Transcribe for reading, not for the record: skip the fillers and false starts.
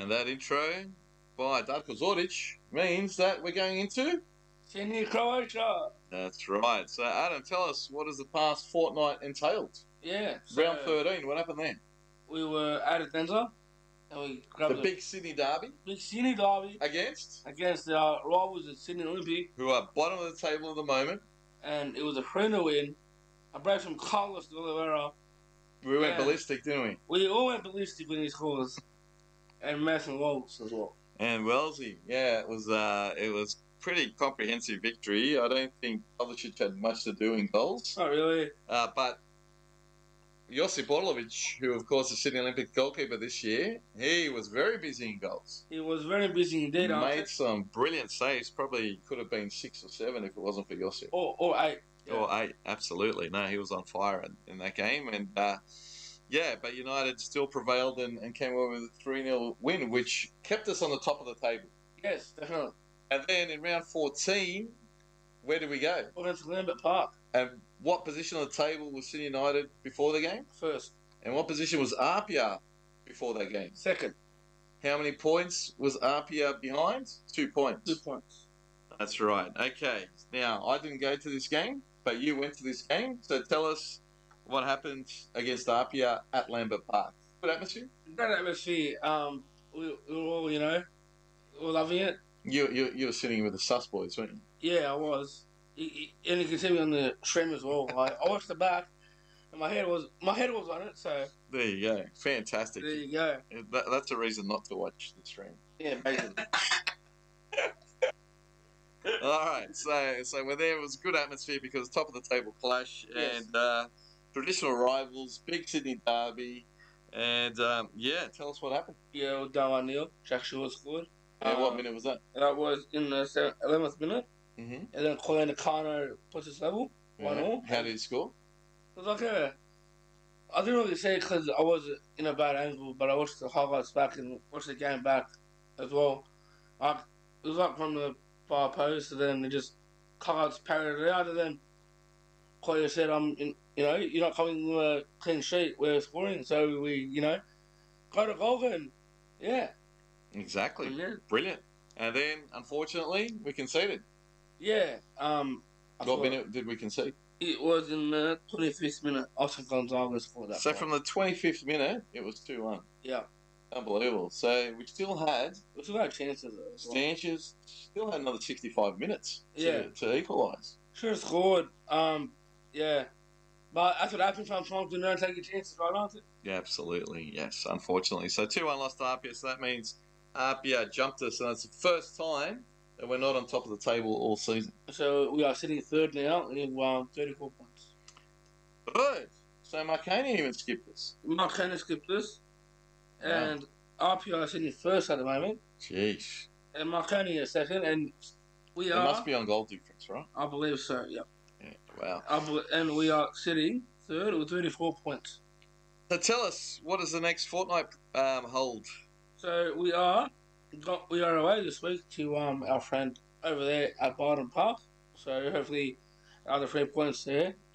And that intro by Darko Zordic means that we're going into. Sydney, Croatia. That's right. So, Adam, tell us, what has the past fortnight entailed? Yeah. So Round 13, what happened there? we were at Adenza and we grabbed The big Sydney derby big Sydney derby against against our rivals at Sydney Olympic, who are bottom of the table at the moment. and it was a 3-0 win. A break from Carlos de Oliveira. We went Yeah. ballistic, didn't we? We all went ballistic with his scores, and Mason Waltz as well. And Wellesley, yeah, it was pretty comprehensive victory. I don't think Kovacic had much to do in goals, Not really. but Josip Orlovic, who of course is Sydney Olympic goalkeeper this year, he was very busy in goals. He was very busy indeed. Made some brilliant saves. Probably could have been 6 or 7 if it wasn't for Josip. Or 8. Yeah. Or 8, absolutely. No, he was on fire in that game. And but United still prevailed and came away with a 3-0 win, which kept us on the top of the table. Yes, definitely. And then in round 14, where did we go? We went to Lambert Park And what position on the table was Sydney United before the game? first. And what position was Apia before that game? Second. How many points was Apia behind? 2 points. 2 points. That's right. Okay. Now, I didn't go to this game, but you went to this game. So tell us what happened against Apia at Lambert Park. Good atmosphere? Great atmosphere. We were all, we were loving it. You were sitting with the sus boys, weren't you? Yeah, I was. And you can see me on the stream as well. Like, I watched the back, and my head was on it. So There you go. Fantastic. there you go. That's a reason not to watch the stream. Yeah, basically. All right, so we're there. It was a good atmosphere because top of the table clash Yes. and traditional rivals, big Sydney derby, and tell us what happened. Yeah, we done 1-0. Jack Shaw scored. And what minute was that? That was in the 11th minute, Mm-hmm. and then Colin Nakano puts us level 1-0. How did he score? It was like I didn't really see it because I was in a bad angle, but I watched the highlights back and watched the game back as well. Like, it was like from the far post, and then they just highlights parried it out, and then Collier said, you're not coming with a clean sheet, we're scoring, so we, got a goal, and yeah. Exactly. Yeah. Brilliant. And then, unfortunately, we conceded. Yeah. What minute did we concede? It was in the 25th minute. Oscar Gonzalez scored that. So goal. from the 25th minute, it was 2-1. Yeah. Unbelievable. So we still had We still had chances though. as well. Stanches, still had another 65 minutes Yeah. to equalise. Should have scored. Yeah. But that's what happens sometimes when you don't take your chances, right, aren't it? Yeah, absolutely. Yes, unfortunately. So 2-1 lost to Apia, so that means Apia jumped us, and it's the first time that we're not on top of the table all season. So we are sitting third now with 34 points. Good. So Marconi even skipped us. Mark Hanna skipped us. And RPI are sitting first at the moment. Jeez. And Marconi is second. And we It are. must be on goal difference, right? I believe so, yeah. Yeah. Wow. And we are sitting third with 34 points. So tell us, what does the next fortnight hold? So we are away this week to our friend over there at Barton Park. So hopefully, other 3 points there